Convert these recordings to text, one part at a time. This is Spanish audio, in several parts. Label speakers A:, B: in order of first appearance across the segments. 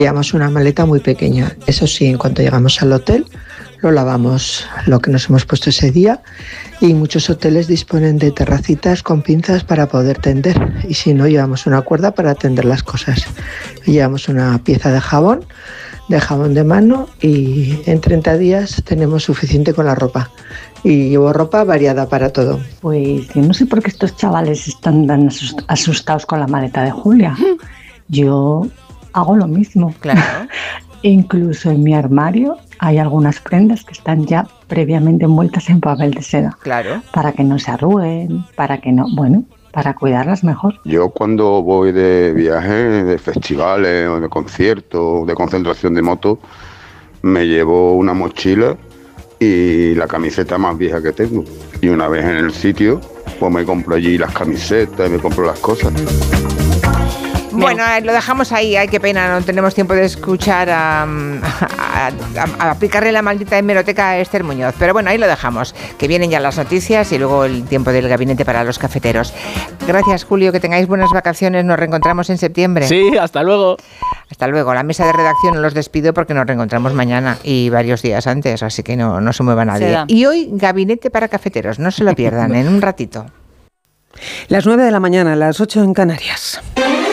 A: Llevamos una maleta muy pequeña. Eso sí, en cuanto llegamos al hotel, lo lavamos lo que nos hemos puesto ese día, y muchos hoteles disponen de terracitas con pinzas para poder tender, y si no, llevamos una cuerda para tender las cosas. Llevamos una pieza de jabón de mano, y en 30 días tenemos suficiente con la ropa. Y llevo ropa variada para todo.
B: Pues yo no sé por qué estos chavales están tan asustados con la maleta de Julia. Yo hago lo mismo.
C: Claro.
B: Incluso en mi armario hay algunas prendas que están ya previamente envueltas en papel de seda.
C: Claro.
B: Para que no se arruguen, para cuidarlas mejor.
D: Yo cuando voy de viaje, de festivales o de conciertos, de concentración de moto, me llevo una mochila y la camiseta más vieja que tengo. Y una vez en el sitio, pues me compro allí las camisetas y me compro las cosas.
C: Bueno, lo dejamos ahí. Ay, qué pena, no tenemos tiempo de escuchar a aplicarle la maldita hemeroteca a Esther Muñoz. Pero bueno, ahí lo dejamos, que vienen ya las noticias y luego el tiempo del gabinete para los cafeteros. Gracias, Julio, que tengáis buenas vacaciones. Nos reencontramos en septiembre.
E: Sí, hasta luego.
C: Hasta luego. La mesa de redacción los despido porque nos reencontramos mañana y varios días antes, así que no se mueva nadie. Y hoy, gabinete para cafeteros. No se lo pierdan, en un ratito.
F: Las 9 de la mañana, las 8 en Canarias.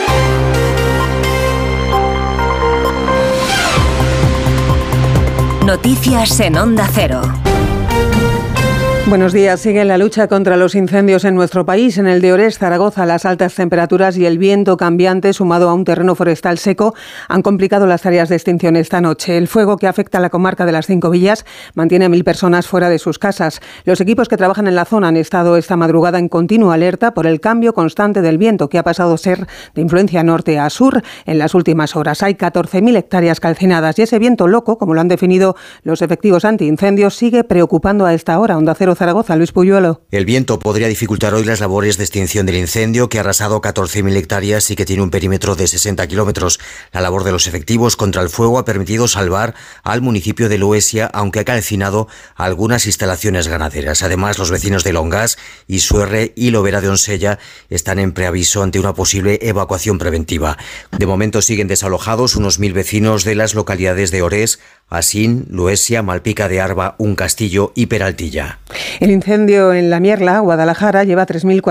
G: Noticias en Onda Cero.
F: Buenos días. Sigue la lucha contra los incendios en nuestro país. En el de Orés, Zaragoza, las altas temperaturas y el viento cambiante, sumado a un terreno forestal seco, han complicado las tareas de extinción esta noche. El fuego, que afecta a la comarca de las 5 villas, mantiene a 1.000 personas fuera de sus casas. Los equipos que trabajan en la zona han estado esta madrugada en continua alerta por el cambio constante del viento, que ha pasado a ser de influencia norte a sur en las últimas horas. Hay 14.000 hectáreas calcinadas y ese viento loco, como lo han definido los efectivos antiincendios, sigue preocupando a esta hora. Onda Cero Zaragoza, Luis Puyuelo.
H: El viento podría dificultar hoy las labores de extinción del incendio, que ha arrasado 14.000 hectáreas y que tiene un perímetro de 60 kilómetros. La labor de los efectivos contra el fuego ha permitido salvar al municipio de Loesia, aunque ha calcinado algunas instalaciones ganaderas. Además, los vecinos de Longás, Isuerre y Lobera de Onsella están en preaviso ante una posible evacuación preventiva. De momento siguen desalojados unos 1.000 vecinos de las localidades de Orés, Asín, Loesia, Malpica de Arba, Un Castillo y Peraltilla.
F: El incendio en La Mierla, Guadalajara, lleva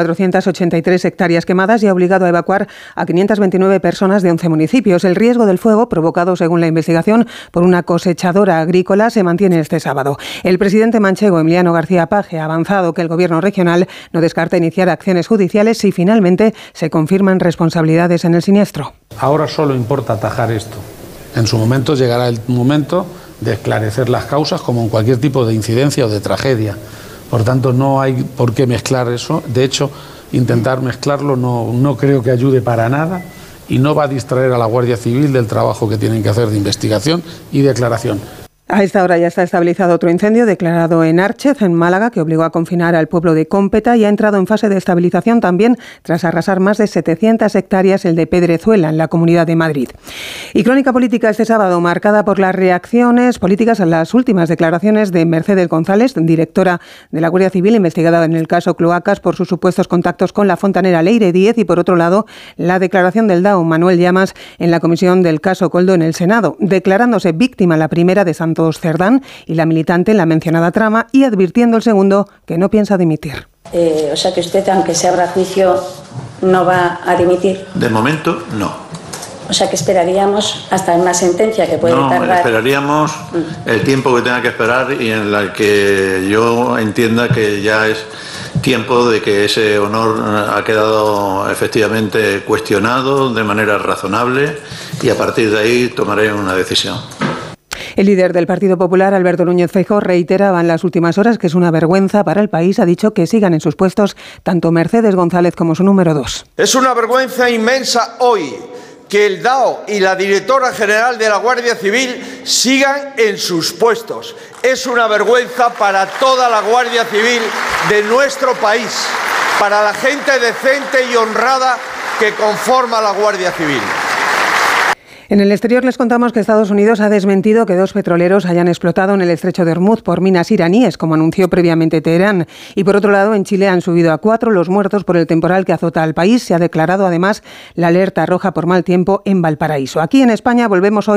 F: 3.483 hectáreas quemadas y ha obligado a evacuar a 529 personas de 11 municipios. El riesgo del fuego, provocado, según la investigación, por una cosechadora agrícola, se mantiene este sábado. El presidente manchego, Emiliano García Paje, ha avanzado que el gobierno regional no descarta iniciar acciones judiciales si finalmente se confirman responsabilidades en el siniestro.
I: Ahora solo importa atajar esto. En su momento llegará el momento de esclarecer las causas, como en cualquier tipo de incidencia o de tragedia. Por tanto, no hay por qué mezclar eso. De hecho, intentar mezclarlo no creo que ayude para nada y no va a distraer a la Guardia Civil del trabajo que tienen que hacer de investigación y declaración.
F: A esta hora ya está estabilizado otro incendio declarado en Árchez, en Málaga, que obligó a confinar al pueblo de Cómpeta y ha entrado en fase de estabilización también tras arrasar más de 700 hectáreas el de Pedrezuela, en la Comunidad de Madrid. Y crónica política este sábado, marcada por las reacciones políticas a las últimas declaraciones de Mercedes González, directora de la Guardia Civil, investigada en el caso Cloacas por sus supuestos contactos con la fontanera Leire Díez, y por otro lado, la declaración del DAO Manuel Llamas en la comisión del caso Coldo en el Senado, declarándose víctima la primera de Santos Cerdán y la militante en la mencionada trama, y advirtiendo el segundo que no piensa dimitir.
J: O sea que usted, aunque se abra juicio, no va a dimitir.
K: De momento, no.
J: O sea que esperaríamos hasta una sentencia que puede tardar.
K: No, esperaríamos el tiempo que tenga que esperar y en la que yo entienda que ya es tiempo de que ese honor ha quedado efectivamente cuestionado de manera razonable, y a partir de ahí tomaré una decisión.
F: El líder del Partido Popular, Alberto Núñez Feijóo, reiteraba en las últimas horas que es una vergüenza para el país. Ha dicho que sigan en sus puestos tanto Mercedes González como su número 2.
L: Es una vergüenza inmensa hoy que el DAO y la directora general de la Guardia Civil sigan en sus puestos. Es una vergüenza para toda la Guardia Civil de nuestro país, para la gente decente y honrada que conforma la Guardia Civil.
F: En el exterior les contamos que Estados Unidos ha desmentido que 2 petroleros hayan explotado en el estrecho de Hormuz por minas iraníes, como anunció previamente Teherán. Y por otro lado, en Chile han subido a 4 los muertos por el temporal que azota al país. Se ha declarado además la alerta roja por mal tiempo en Valparaíso. Aquí en España volvemos hoy